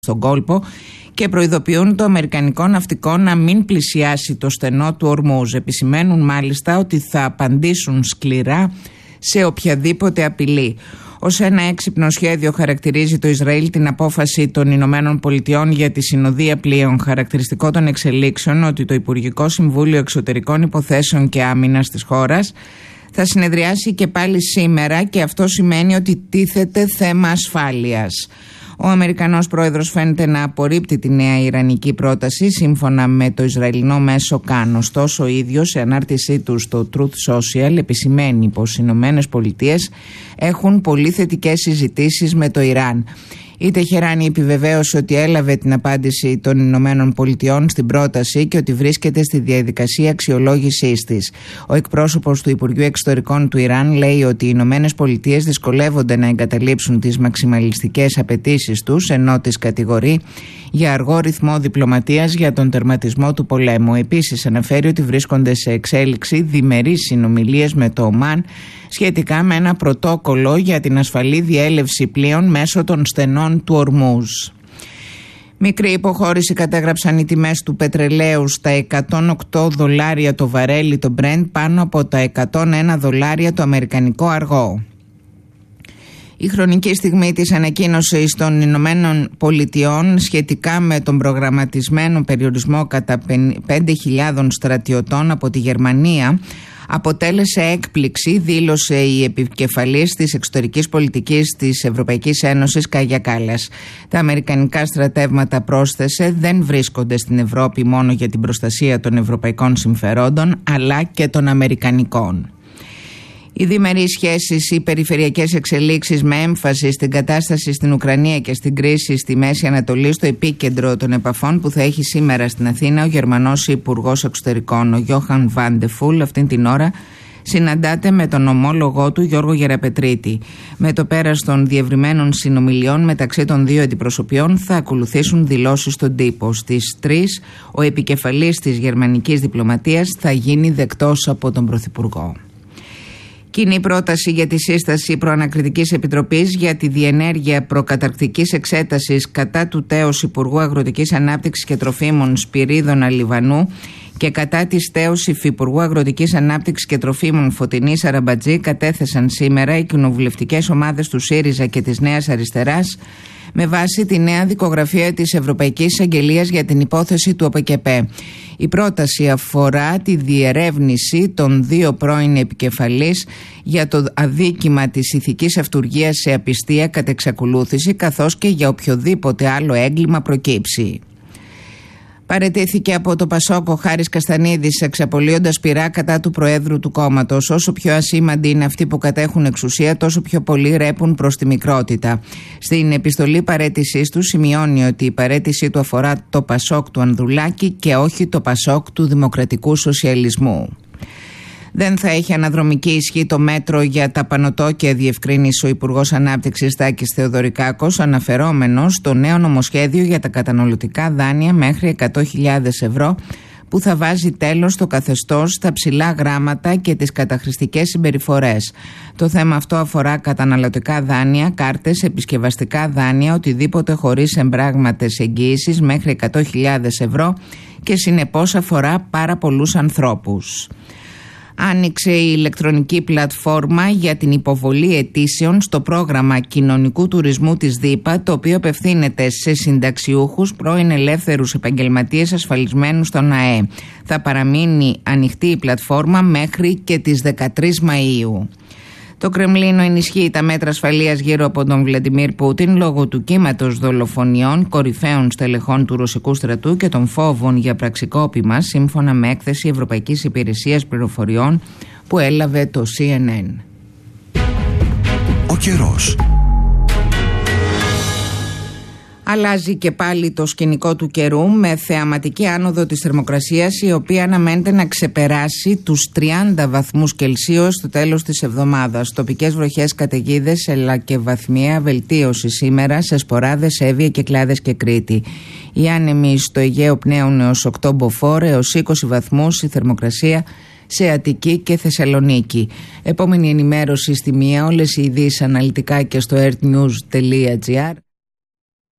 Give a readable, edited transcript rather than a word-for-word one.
στον κόλπο και προειδοποιούν το αμερικανικό ναυτικό να μην πλησιάσει το στενό του Ορμούζ. Επισημαίνουν μάλιστα ότι θα απαντήσουν σκληρά σε οποιαδήποτε απειλή. Ως ένα έξυπνο σχέδιο χαρακτηρίζει το Ισραήλ την απόφαση των Ηνωμένων Πολιτειών για τη συνοδεία πλοίων. Χαρακτηριστικό των εξελίξεων ότι το Υπουργικό Συμβούλιο Εξωτερικών Υποθέσεων και Άμυνας της χώρας θα συνεδριάσει και πάλι σήμερα και αυτό σημαίνει ότι τίθεται θέμα ασφάλειας. Ο Αμερικανός πρόεδρος φαίνεται να απορρίπτει τη νέα ιρανική πρόταση σύμφωνα με το Ισραηλινό μέσο Καν. Ωστόσο, ο ίδιος σε ανάρτησή του στο Truth Social επισημαίνει πως οι Ηνωμένες Πολιτείες έχουν πολύ θετικές συζητήσεις με το Ιράν. Η Τεχεράνη επιβεβαίωσε ότι έλαβε την απάντηση των Ηνωμένων Πολιτειών στην πρόταση και ότι βρίσκεται στη διαδικασία αξιολόγησής της. Ο εκπρόσωπος του Υπουργείου Εξωτερικών του Ιράν λέει ότι οι Ηνωμένες Πολιτείες δυσκολεύονται να εγκαταλείψουν τις μαξιμαλιστικές απαιτήσεις τους, ενώ τις κατηγορεί για αργό ρυθμό διπλωματίας για τον τερματισμό του πολέμου. Επίσης αναφέρει ότι βρίσκονται σε εξέλιξη διμερείς συνομιλίες με το Ομάν σχετικά με ένα πρωτόκολλο για την ασφαλή διέλευση πλοίων μέσω των στενών του Ορμούζ. Μικρή υποχώρηση κατέγραψαν οι τιμές του πετρελαίου στα $108 το βαρέλι το Brent, πάνω από τα $101 το αμερικανικό αργό. Η χρονική στιγμή της ανακοίνωσης των Ηνωμένων Πολιτειών σχετικά με τον προγραμματισμένο περιορισμό κατά 5.000 στρατιωτών από τη Γερμανία αποτέλεσε έκπληξη, δήλωσε η επικεφαλής της εξωτερικής πολιτικής της Ευρωπαϊκής Ένωσης Κάγια Κάλλας. Τα αμερικανικά στρατεύματα, πρόσθεσε, δεν βρίσκονται στην Ευρώπη μόνο για την προστασία των ευρωπαϊκών συμφερόντων, αλλά και των αμερικανικών. Οι διμερείς σχέσεις, οι περιφερειακές εξελίξεις με έμφαση στην κατάσταση στην Ουκρανία και στην κρίση στη Μέση Ανατολή στο επίκεντρο των επαφών που θα έχει σήμερα στην Αθήνα ο Γερμανός Υπουργός Εξωτερικών, ο Γιόχαν Βαν ντε Φούλ, αυτήν την ώρα συναντάται με τον ομόλογό του Γιώργο Γεραπετρίτη. Με το πέρας των διευρυμένων συνομιλιών μεταξύ των δύο αντιπροσωπιών θα ακολουθήσουν δηλώσεις στον τύπο. Στις 3 ο επικεφαλής της γερμανικής διπλωματίας θα γίνει δεκτός από τον Πρωθυπουργό. Κοινή πρόταση για τη σύσταση προανακριτικής επιτροπής για τη διενέργεια προκαταρκτικής εξέτασης κατά του τέως Υπουργού Αγροτικής Ανάπτυξης και Τροφίμων Σπυρίδωνα Λιβανού και κατά της τέως Υφυπουργού Αγροτικής Ανάπτυξης και Τροφίμων Φωτεινής Αραμπατζή κατέθεσαν σήμερα οι κοινοβουλευτικές ομάδες του ΣΥΡΙΖΑ και της Νέας Αριστεράς με βάση τη νέα δικογραφία της Ευρωπαϊκής Εισαγγελίας για την υπόθεση του ΟΠΕΚΕΠΕ. Η πρόταση αφορά τη διερεύνηση των δύο πρώην επικεφαλής για το αδίκημα της ηθικής αυτουργίας σε απιστία κατ' εξακολούθηση, καθώς και για οποιοδήποτε άλλο έγκλημα προκύψει. Παραιτήθηκε από το ΠΑΣΟΚ ο Χάρης Καστανίδης, εξαπολύοντας πειρά κατά του Προέδρου του κόμματος. Όσο πιο ασήμαντοι είναι αυτοί που κατέχουν εξουσία, τόσο πιο πολύ ρέπουν προς τη μικρότητα. Στην επιστολή παραίτησής του σημειώνει ότι η παραίτησή του αφορά το ΠΑΣΟΚ του Ανδρουλάκη και όχι το ΠΑΣΟΚ του Δημοκρατικού Σοσιαλισμού. Δεν θα έχει αναδρομική ισχύ το μέτρο για τα πανωτόκια, διευκρίνησε ο Υπουργός Ανάπτυξης Τάκης Θεοδωρικάκος, αναφερόμενος στο νέο νομοσχέδιο για τα καταναλωτικά δάνεια μέχρι 100.000 ευρώ, που θα βάζει τέλος στο καθεστώς, τα ψηλά γράμματα και τις καταχρηστικές συμπεριφορές. Το θέμα αυτό αφορά καταναλωτικά δάνεια, κάρτες, επισκευαστικά δάνεια, οτιδήποτε χωρίς εμπράγματες εγγύησης μέχρι 100.000 ευρώ και συνεπώς αφορά πάρα πολλούς ανθρώπους. Άνοιξε η ηλεκτρονική πλατφόρμα για την υποβολή αιτήσεων στο πρόγραμμα κοινωνικού τουρισμού της ΔΥΠΑ, το οποίο απευθύνεται σε συνταξιούχους, πρώην ελεύθερους επαγγελματίες ασφαλισμένους στον ΑΕ. Θα παραμείνει ανοιχτή η πλατφόρμα μέχρι και τις 13 Μαΐου. Το Κρεμλίνο ενισχύει τα μέτρα ασφαλείας γύρω από τον Βλαντιμίρ Πούτιν λόγω του κύματος δολοφονιών κορυφαίων στελεχών του ρωσικού στρατού και των φόβων για πραξικόπημα, σύμφωνα με έκθεση Ευρωπαϊκής Υπηρεσίας Πληροφοριών που έλαβε το CNN. Ο καιρός. Αλλάζει και πάλι το σκηνικό του καιρού με θεαματική άνοδο της θερμοκρασίας, η οποία αναμένεται να ξεπεράσει τους 30 βαθμούς Κελσίου στο τέλος της εβδομάδας. Τοπικές βροχές, καταιγίδες αλλά και βαθμιαία βελτίωση σήμερα σε Σποράδες, Εύβοια, Κυκλάδες και Κρήτη. Οι άνεμοι στο Αιγαίο πνέουν έως 8 μποφόρ, έως 20 βαθμούς η θερμοκρασία σε Αττική και Θεσσαλονίκη. Επόμενη ενημέρωση στη 1, όλες οι ειδήσεις αναλυτικά και στο earthnews.gr.